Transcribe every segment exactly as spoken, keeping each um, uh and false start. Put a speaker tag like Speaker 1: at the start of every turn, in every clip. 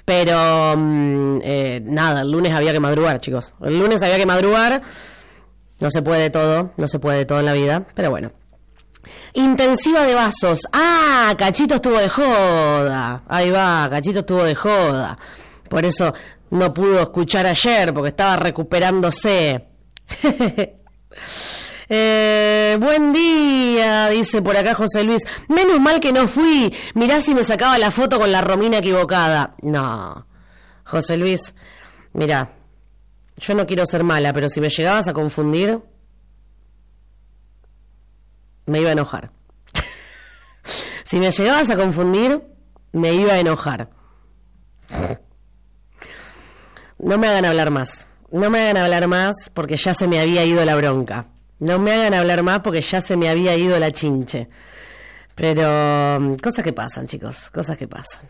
Speaker 1: Pero eh, nada, el lunes había que madrugar, chicos. El lunes había que madrugar. No se puede todo, no se puede todo en la vida, pero bueno. Intensiva de vasos. Ah, Cachito estuvo de joda. Ahí va, Cachito estuvo de joda. Por eso no pudo escuchar ayer, porque estaba recuperándose. Eh, buen día, dice por acá José Luis. Menos mal que no fui. Mirá si me sacaba la foto con la Romina equivocada. No, José Luis, mirá, yo no quiero ser mala, pero si me llegabas a confundir, me iba a enojar. Si me llegabas a confundir, me iba a enojar. No me hagan hablar más. No me hagan hablar más porque ya se me había ido la bronca. No me hagan hablar más porque ya se me había ido la chinche. Pero cosas que pasan, chicos, cosas que pasan.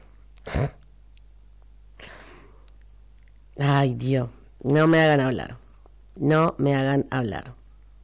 Speaker 1: Ay, Dios, no me hagan hablar. No me hagan hablar.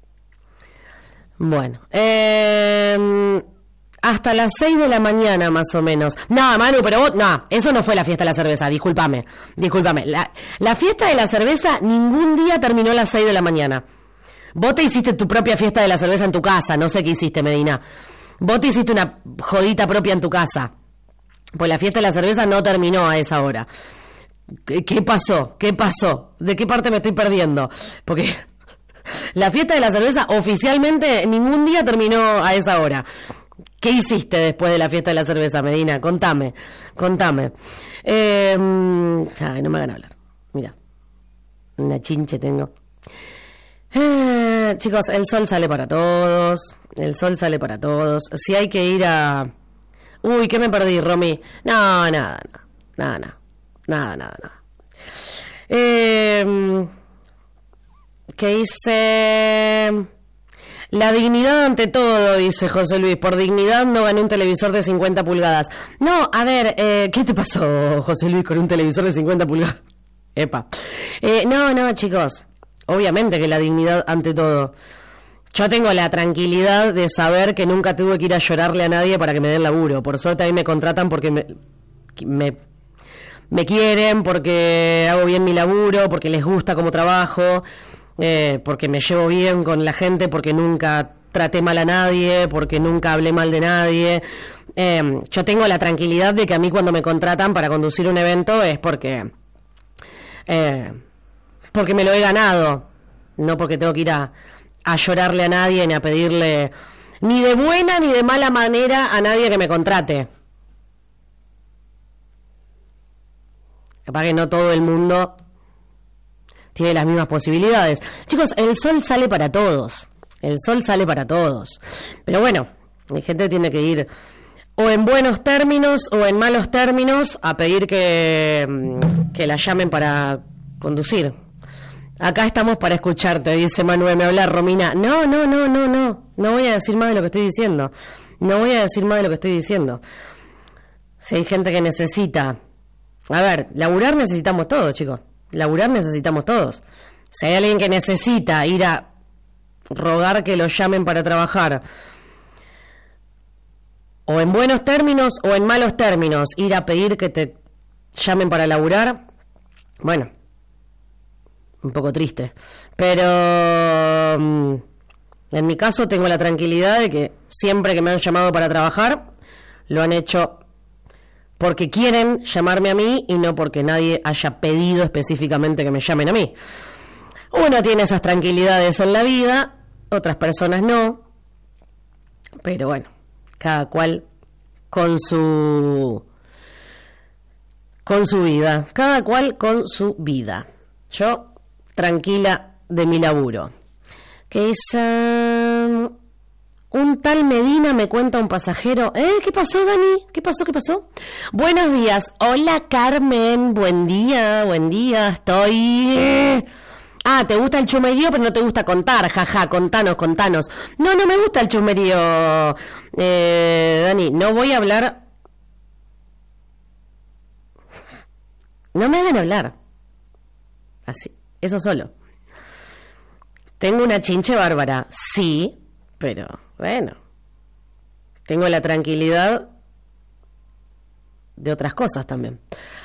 Speaker 1: Bueno, eh, hasta las seis de la mañana más o menos. No, Manu, pero vos, no, eso no fue la fiesta de la cerveza, discúlpame, discúlpame. La, la fiesta de la cerveza ningún día terminó a las seis de la mañana. Vos te hiciste tu propia fiesta de la cerveza en tu casa, no sé qué hiciste, Medina. Vos te hiciste una jodita propia en tu casa. Pues la fiesta de la cerveza no terminó a esa hora. ¿Qué, qué pasó? ¿Qué pasó? ¿De qué parte me estoy perdiendo? Porque la fiesta de la cerveza oficialmente ningún día terminó a esa hora. ¿Qué hiciste después de la fiesta de la cerveza, Medina? Contame, contame. Eh, ay, no me hagan hablar. Mira, una chinche tengo. Eh, chicos, el sol sale para todos. El sol sale para todos. Si hay que ir a... Uy, ¿qué me perdí, Romy? No, nada, nada, nada, nada, nada, nada. Eh, ¿Qué hice? La dignidad ante todo, dice José Luis. Por dignidad no gané un televisor de cincuenta pulgadas. No, a ver, eh, ¿qué te pasó, José Luis, con un televisor de cincuenta pulgadas? Epa. Eh, no, no, chicos. Obviamente que la dignidad ante todo. Yo tengo la tranquilidad de saber que nunca tuve que ir a llorarle a nadie para que me den laburo. Por suerte a mí me contratan porque me, me, me quieren, porque hago bien mi laburo, porque les gusta cómo trabajo, eh, porque me llevo bien con la gente, porque nunca traté mal a nadie, porque nunca hablé mal de nadie. Eh, yo tengo la tranquilidad de que a mí cuando me contratan para conducir un evento es porque... Eh, porque me lo he ganado, no porque tengo que ir a, a llorarle a nadie ni a pedirle ni de buena ni de mala manera a nadie que me contrate. Capaz que no todo el mundo tiene las mismas posibilidades. Chicos, el sol sale para todos, el sol sale para todos. Pero bueno, hay gente que tiene que ir o en buenos términos o en malos términos a pedir que, que la llamen para conducir. Acá estamos para escucharte, dice Manuel, me habla Romina. No, no, no, no, no. No voy a decir más de lo que estoy diciendo. No voy a decir más de lo que estoy diciendo. Si hay gente que necesita... A ver, laburar necesitamos todos, chicos. Laburar necesitamos todos. Si hay alguien que necesita ir a rogar que lo llamen para trabajar, o en buenos términos o en malos términos, ir a pedir que te llamen para laburar, bueno... un poco triste, pero um, en mi caso tengo la tranquilidad de que siempre que me han llamado para trabajar lo han hecho porque quieren llamarme a mí y no porque nadie haya pedido específicamente que me llamen a mí. Uno tiene esas tranquilidades en la vida, otras personas no, pero bueno, cada cual con su con su vida, cada cual con su vida. Yo tranquila de mi laburo. Que es uh, un tal Medina, me cuenta un pasajero. ¿Eh? ¿Qué pasó, Dani? ¿Qué pasó? ¿Qué pasó? Buenos días. Hola, Carmen. Buen día, buen día. Estoy... Ah, ¿te gusta el chumerío pero no te gusta contar? Jaja, contanos, contanos. No, no me gusta el chumerío, eh, Dani. No voy a hablar... No me hagan hablar. Así. Eso solo. Tengo una chinche bárbara, sí, pero bueno, tengo la tranquilidad de otras cosas también.